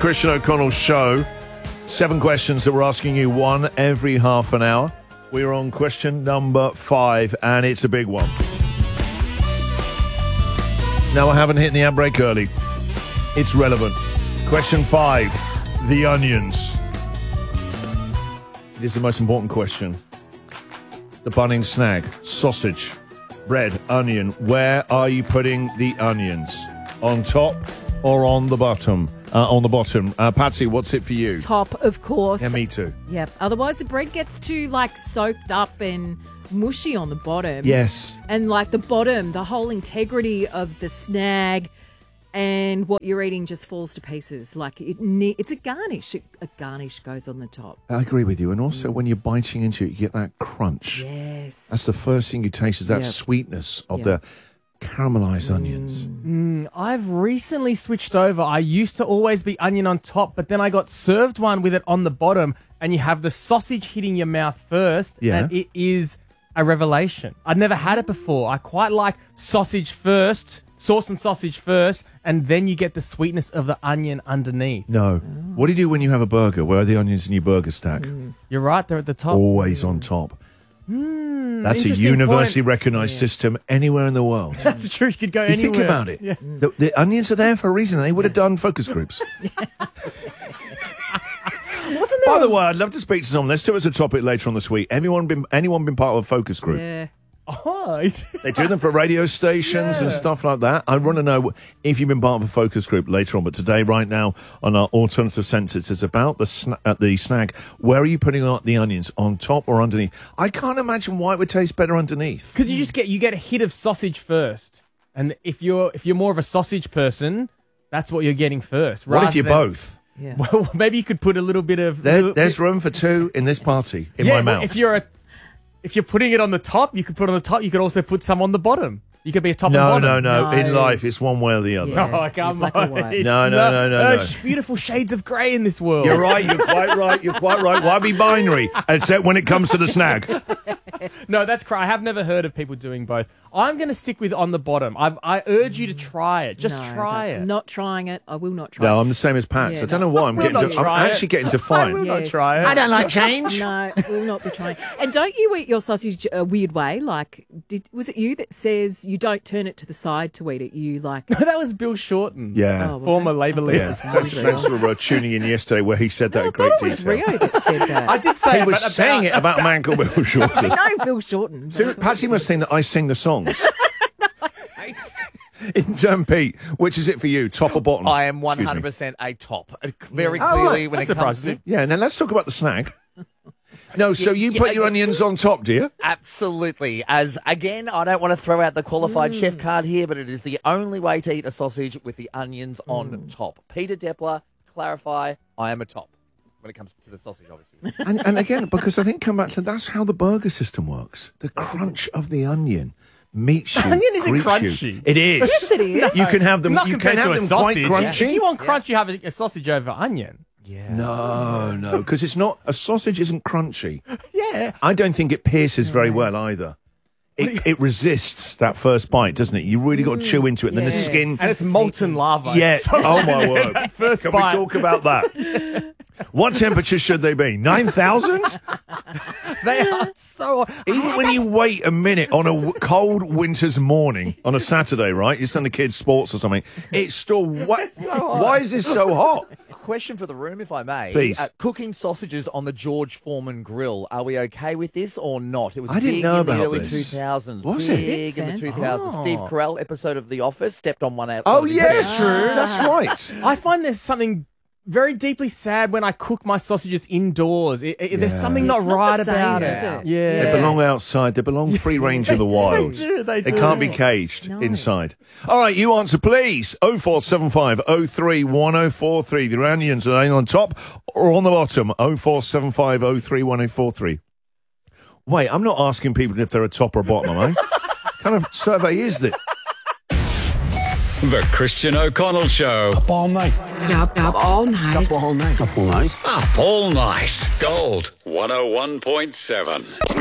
Christian O'Connell Show. 7 questions that we're asking you, one every half an hour. We're on question number 5, and it's a big one. No, I haven't hit the ad break early. It's relevant. Question 5, the onions. It is the most important question. The Bunnings snag, sausage, bread, onion. Where are you putting the onions? On top or on the bottom? On the bottom. Patsy, what's it for you? Top, of course. Yeah, me too. Yep. Otherwise, the bread gets too, soaked up and mushy on the bottom. Yes. And, the bottom, the whole integrity of the snag and what you're eating just falls to pieces. It's a garnish. A garnish goes on the top. I agree with you. And also, when you're biting into it, you get that crunch. Yes. That's the first thing you taste is that sweetness of the caramelized onions. I've recently switched over. I used to always be onion on top, but then I got served one with it on the bottom, and you have the sausage hitting your mouth first, and it is a revelation. I'd never had it before. I quite like sausage first, sauce and sausage first, and then you get the sweetness of the onion underneath. No. What do you do when you have a burger? Where are the onions in your burger stack? You're right, they're at the top. Always on top. That's a interesting universally point. recognised system anywhere in the world. That's true. You could go You anywhere. think about it. Yes. The onions are there for a reason. They would have done focus groups. By the way, I'd love to speak to someone. Let's do it as a topic later on this week. Anyone been part of a focus group? Yeah. Oh, They do them for radio stations and stuff like that. I want to know if you've been part of a focus group later on. But today, right now, on our alternative senses, it's about the snag. Where are you putting the onions? On top or underneath? I can't imagine why it would taste better underneath. because you get a hit of sausage first, and if you're more of a sausage person, that's what you're getting first. What if rather you're than- both? Yeah. Well, maybe you could put a little bit of. There's room for 2 in this party, in my mouth. If you're putting it on the top, you could put it on the top. You could also put some on the bottom. You could be a top and No. bottom. No. In life, it's one way or the other. Yeah. Oh, come Black on. or white. It's No. There's beautiful shades of grey in this world. You're right. You're quite right. You're quite right. Why be binary? Except when it comes to the snag. No, that's correct. I have never heard of people doing both. I'm going to stick with on the bottom. I urge you to try it. Just try it. I'm not trying it. I will not try No, it. I'm the same as Pat. Yeah, I don't know why I'm will not I'm try it. actually getting I defined. will not Yes. try it. I don't like change. No, we'll not be trying. And don't you eat your sausage a weird way? Was it you that says you don't turn it to the side to eat it? You That was Bill Shorten. Yeah. Oh, was Former it? Labour Oh, leader. yes. Thanks for tuning in yesterday where he said that in I great thought it was detail. Rio that said that. I did say He was saying it about a man called Bill Shorten. I know Bill Shorten. So Patsy must think that I sing the songs. In turn, Pete, which is it for you, top or bottom? I am Excuse me. 100% a top. Very Oh, clearly right. when That it comes surprises to... me. Yeah, now let's talk about the snag. No, so you put your onions on top, do you? Absolutely. As, again, I don't want to throw out the qualified chef card here, but it is the only way to eat a sausage with the onions on top. Peter Depler, clarify, I am a top when it comes to the sausage, obviously. And again, because I think come back to that's how the burger system works. The crunch of the onion meets you. Onion isn't greets crunchy. You. It is. Yes, it is. You can have them. Not You compared can have to a them sausage. quite crunchy. If you want crunch, you have a sausage over onion. No, because it's not. A sausage isn't crunchy. Yeah. I don't think it pierces very well either. It resists that first bite, doesn't it? You really got to chew into it. And then the Yes. skin. And it's molten lava. Yeah. It's so Oh my word. that first Can bite. we talk about that? What temperature should they be? 9,000? They are so. Even when you wait a minute on a cold winter's morning on a Saturday, right? You're done the kids' sports or something. It's still why is this so hot? Question for the room, if I may. Please. Cooking sausages on the George Foreman grill. Are we okay with this or not? It was I didn't big know in the about early this. 2000s. Was it? Big in the Fancy. 2000s. Steve Carell episode of The Office stepped on one out. Oh, of his yes. head. That's right. I find there's something very deeply sad when I cook my sausages indoors. There's something not It's not right the same, about is it. it? Yeah. They belong outside. They belong free range in the wild. They They can't be caged No. inside. All right, you answer, please. 0475 03 1043. The onions are they on top or on the bottom? 0475 03 1043. Wait, I'm not asking people if they're a top or a bottom, am I? What kind of survey is this? The Christian O'Connell Show. Up all night. Up all night. Up all night. Up all night. Up all night. Gold 101.7.